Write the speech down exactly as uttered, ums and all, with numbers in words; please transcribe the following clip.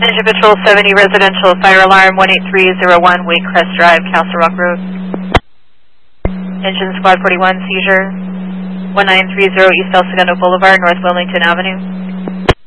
Engine Patrol seventy, residential fire alarm one eight three zero one, Waycrest Drive, Castle Rock Road. Engine Squad forty-one, seizure one nine three zero East El Segundo Boulevard, North Wilmington Avenue.